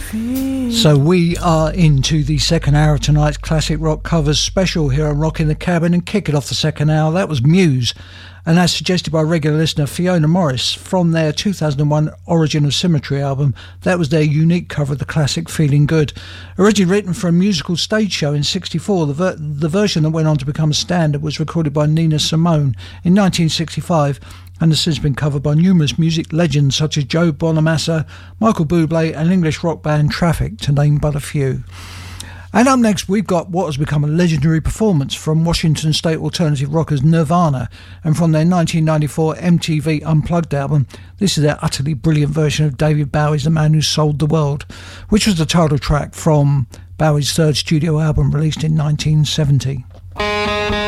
So we are into the second hour of tonight's Classic Rock Covers special here on Rock in the Cabin, and kicking off the second hour, that was Muse, and as suggested by regular listener Fiona Morris from their 2001 Origin of Symmetry album. That was their unique cover of the classic Feeling Good. Originally written for a musical stage show in '64, the version that went on to become a standard was recorded by Nina Simone in 1965, and has since been covered by numerous music legends such as Joe Bonamassa, Michael Bublé and English rock band Traffic, to name but a few. And up next we've got what has become a legendary performance from Washington State alternative rockers Nirvana, and from their 1994 MTV Unplugged album, this is their utterly brilliant version of David Bowie's The Man Who Sold the World, which was the title track from Bowie's third studio album released in 1970.